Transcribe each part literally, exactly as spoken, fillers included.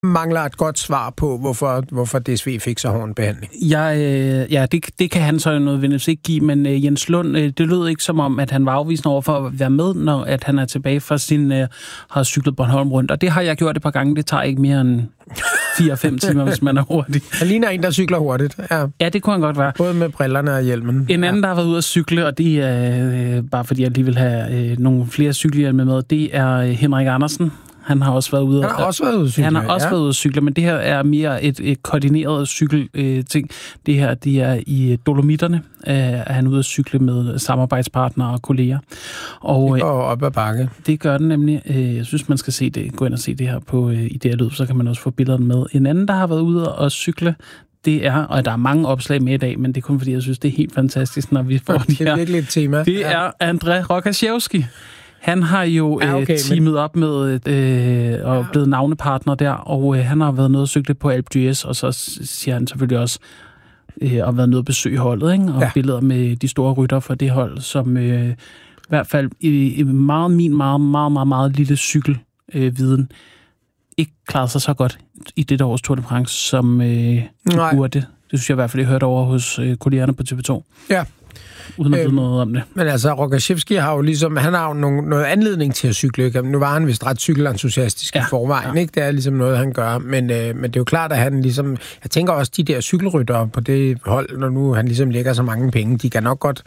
mangler et godt svar på, hvorfor, hvorfor D S V fik så hård en behandling. Ja, øh, ja det, det kan han så nødvendigvis ikke give, men øh, Jens Lund, øh, det lød ikke som om, at han var afvisende over for at være med, når at han er tilbage fra sin, øh, har cyklet Bornholm rundt. Og det har jeg gjort et par gange. Det tager ikke mere end fire fem timer, hvis man er hurtig. Han ligner en, der cykler hurtigt. Ja, ja det kunne han godt være. Både med brillerne og hjelmen. En anden, ja. der har været ude at cykle, og det er øh, bare fordi, jeg lige vil have øh, nogle flere cykelhjelme med, det er øh, Henrik Andersen. Han har også været ude. Han har også været ude at cykle. Han har også ja. været ude at cykle, men det her er mere et, et koordineret cykelting. Øh, det her, det er i Dolomitterne, øh, er han ude at cykle med samarbejdspartnere og kolleger. Og, det går op ad bakke. Det gør den nemlig. Øh, jeg synes, man skal se det. Gå ind og se det her på øh, I D R Lyd, så kan man også få billederne med. En anden, der har været ude at cykle, det er, og der er mange opslag med i dag, men det er kun fordi, jeg synes, det er helt fantastisk, når vi får det her. Det er virkelig et tema. Det ja. er André Rogaczewski. Han har jo ja, okay, øh, teamet men... op med øh, og ja. blevet navnepartner der, og øh, han har været nede og cykle på Alpe d'Huez, og så siger han selvfølgelig også, øh, og været nede og besøge holdet, ikke? Og ja. billeder med de store rytter fra det hold, som øh, i hvert fald i, i meget, min meget, meget, meget, meget lille cykelviden øh, ikke klarede sig så godt i dette års Tour de France, som øh, de burde. Det synes jeg i hvert fald, jeg hørte over hos øh, kollegerne på T V to. Ja. Uden at vide øhm, noget om det. Men altså, Rogaczewski har jo ligesom, han har jo nogen, noget anledning til at cykle. Nu var han vist ret cykelentusiastisk ja, i forvejen, ja. ikke? Det er ligesom noget, han gør. Men, øh, men det er jo klart, at han ligesom, jeg tænker også, de der cykelryttere på det hold, når nu han ligesom lægger så mange penge, de kan nok godt,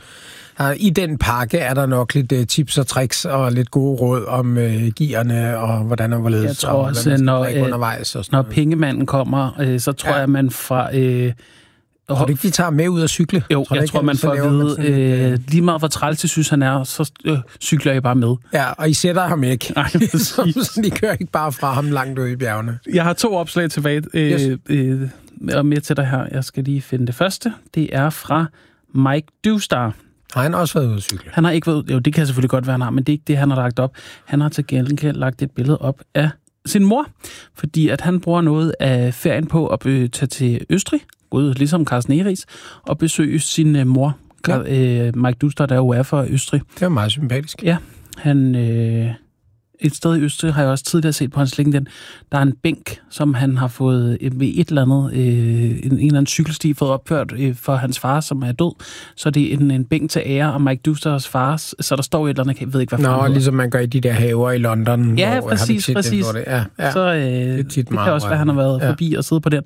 i den pakke er der nok lidt uh, tips og tricks og lidt gode råd om uh, gearne og hvordan og hvorledes. Jeg tror også, når, øh, undervejs og når pengemanden kommer, øh, så tror ja. jeg, man fra... Øh, Og tror du ikke, de tager med ud at cykle? Jo, tror jeg ikke, tror, man får at vide, øh, lige meget hvor træls det synes han er, så øh, cykler jeg bare med. Ja, og I sætter ham ikke. Nej, så de kører ikke bare fra ham langt ud i bjergene. Jeg har to opslag tilbage øh, yes. øh, og med til dig her. Jeg skal lige finde det første. Det er fra Mike Dewstar. Har han også været ude at cykle? Han har ikke været Jo, det kan selvfølgelig godt være, han har, men det er ikke det, han har lagt op. Han har til gengæld lagt et billede op af sin mor, fordi at han bruger noget af ferien på at øh, tage til Østrig, ud ligesom Carsten Eris, og besøge sin øh, mor, ja. øh, Mike Dewstar, der jo er fra Østrig. Det er meget sympatisk. Ja, han... Øh, et sted i Østrig har jeg også tidligere set på hans LinkedIn. Der er en bænk, som han har fået ved et eller andet, øh, en, en eller anden cykelsti fået opført øh, for hans far, som er død. Så det er en, en bænk til ære af Mike Dewstars far, så der står et eller andet, jeg ved ikke, hvad Nå, ligesom man gør i de der haver i London. Ja, hvor, præcis, præcis. Det, det. Ja, ja. Så øh, det, det kan også være, han har været ja. forbi og siddet på den.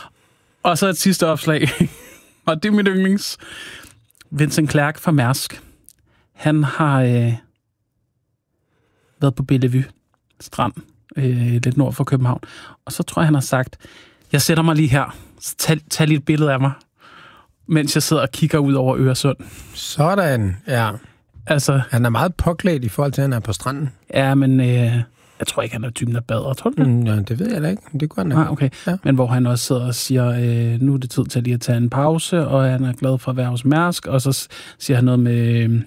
Og så et sidste opslag, og det er mit yndlings. Vincent Clerc fra Mærsk. Han har... Øh, været på Bellevue Strand, øh, lidt nord for København. Og så tror jeg, han har sagt, jeg sætter mig lige her, tag, tag lige et billede af mig, mens jeg sidder og kigger ud over Øresund. Sådan, ja. Altså, han er meget påklædt i forhold til, at han er på stranden. Ja, men øh, jeg tror ikke, han er typen, der bader. Tror du det? Mm, ja, det ved jeg da ikke. Det kunne han da. Ah, okay. Ja. Men hvor han også sidder og siger, øh, nu er det tid til lige at tage en pause, og han er glad for at være hos Mærsk, og så siger han noget med... Øh,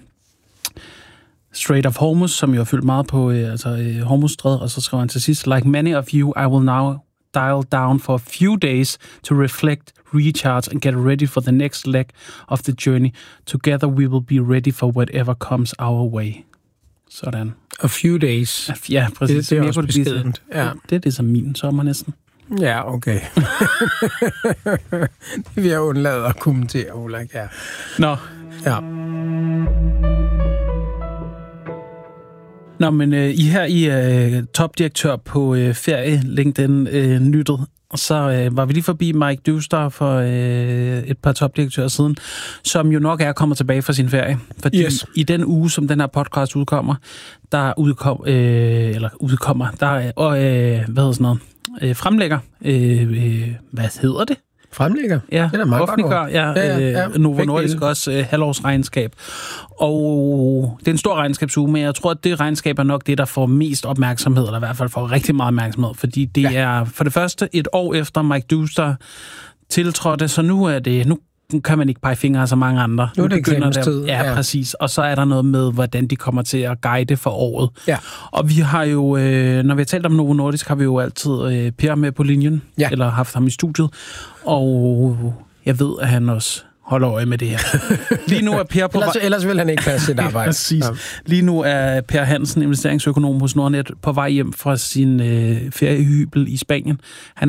Strait of Hormuz, som jo har fyldt meget på øh, altså, øh, Hormuzstrædet, og så skriver han til sidst, like many of you, I will now dial down for a few days to reflect, recharge and get ready for the next leg of the journey. Together we will be ready for whatever comes our way. Sådan. A few days. Ja, præcis. Det, det er også beskedent. Ja. Det, det er det som min sommer næsten. Ja, okay. Det vil jeg undlade at kommentere, Ulrik. Ja. Nå. Ja. Nå, men øh, I her i øh, topdirektør på øh, ferie, LinkedIn øh, nyttet, så øh, var vi lige forbi Mike Dewstar for øh, et par topdirektører siden, som jo nok er kommet tilbage fra sin ferie. Fordi yes. i den uge, som den her podcast udkommer, der udkom, øh, eller udkommer, der og, øh, hvad hedder sådan noget, øh, fremlægger, øh, øh, hvad hedder det? Fremlægger? Ja, det er meget offentliggør, ja, ja, ja, ja. Novo Nordisk også øh, halvårsregnskab. Og det er en stor regnskabsuge, men jeg tror, at det regnskab er nok det, der får mest opmærksomhed, eller i hvert fald får rigtig meget opmærksomhed, fordi det ja. er for det første et år efter Mike Dewstar tiltrådte, så nu er det, nu kan man ikke pege fingre af så mange andre. Nu er det eksamenstid. Ja, ja, præcis. Og så er der noget med, hvordan de kommer til at guide for året. Ja. Og vi har jo, øh, når vi har talt om Novo Nordisk, har vi jo altid øh, Per med på linjen, ja. eller haft ham i studiet. Og jeg ved, at han også holder øje med det her. Lige nu er Per på ellers, vej... ellers vil han ikke passe sit arbejde. Præcis. Ja. Lige nu er Per Hansen, investeringsøkonom hos Nordnet, på vej hjem fra sin øh, feriehybel i Spanien. Han